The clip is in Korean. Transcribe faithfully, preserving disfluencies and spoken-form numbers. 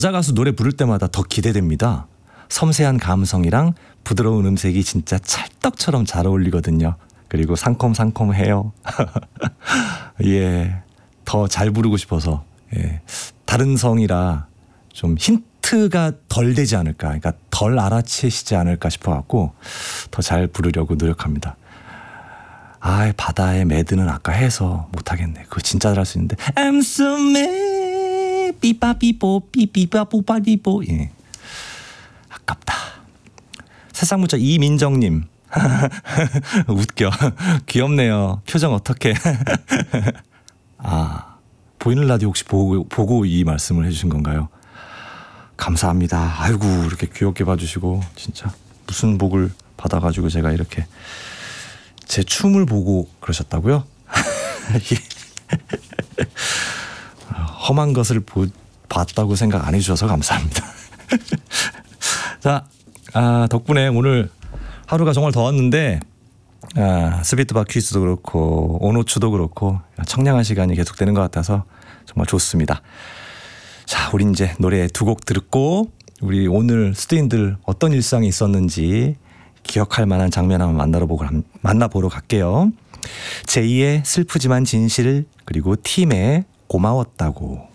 여자 가수 노래 부를 때마다 더 기대됩니다. 섬세한 감성이랑 부드러운 음색이 진짜 찰떡처럼 잘 어울리거든요. 그리고 상콤상콤해요. 예, 더 잘 부르고 싶어서. 예, 다른 성이라 좀 힌트가 덜 되지 않을까, 그러니까 덜 알아채시지 않을까 싶어갖고 더 잘 부르려고 노력합니다. 아, 바다의 매드는 아까 해서 못하겠네. 그거 진짜 잘할 수 있는데. I'm so mad, 삐빠삐뽀, 삐삐빠뽀빠디뽀. 예, 아깝다. 세상문자 이민정님. 웃겨. 귀엽네요. 표정 어떡해. 아, 보이는 라디오 혹시 보고, 보고 이 말씀을 해주신 건가요? 감사합니다. 아이고, 이렇게 귀엽게 봐주시고 진짜 무슨 복을 받아가지고 제가 이렇게 제 춤을 보고 그러셨다고요? 험한 것을 보, 봤다고 생각 안 해주셔서 감사합니다. 자, 아, 덕분에 오늘 하루가 정말 더웠는데 아, 스비트바 퀴즈도 그렇고 오노추도 그렇고 청량한 시간이 계속되는 것 같아서 정말 좋습니다. 자, 우리 이제 노래 두 곡 듣고 우리 오늘 스튜인들 어떤 일상이 있었는지 기억할 만한 장면 한번 만나보고, 만나보러 갈게요. 제이의 슬프지만 진실, 그리고 팀의 고마웠다고.